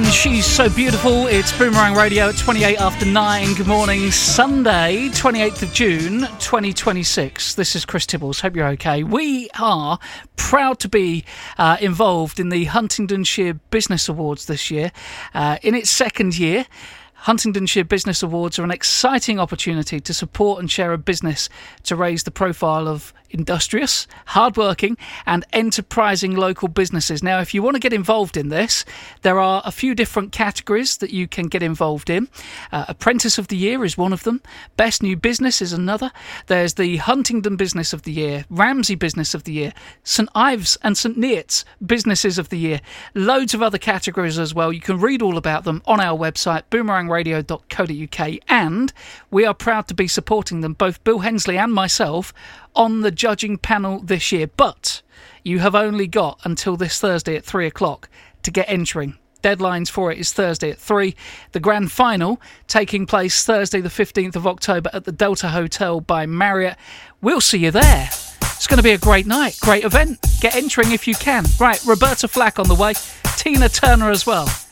She's So Beautiful. It's Boomerang Radio at 28 after 9. Good morning, Sunday, 28th of June, 2026. This is Chris Tibbles. Hope you're okay. We are proud to be involved in the Huntingdonshire Business Awards this year. In its second year, Huntingdonshire Business Awards are an exciting opportunity to support and share a business to raise the profile of industrious, hardworking and enterprising local businesses. Now, if you want to get involved in this, there are a few different categories that you can get involved in. Apprentice of the Year is one of them. Best New Business is another. There's the Huntingdon Business of the Year, Ramsey Business of the Year, St Ives and St Neots Businesses of the Year. Loads of other categories as well. You can read all about them on our website, boomerangradio.co.uk, and we are proud to be supporting them, both Bill Hensley and myself, on the judging panel this year. But you have only got until this Thursday at 3 o'clock to get entering. Deadlines for it is Thursday at 3. The grand final taking place Thursday the 15th of October at the Delta Hotel by Marriott. We'll see you there. It's going to be a great night, great event. Get entering if you can. Right, Roberta Flack on the way, Tina Turner as well.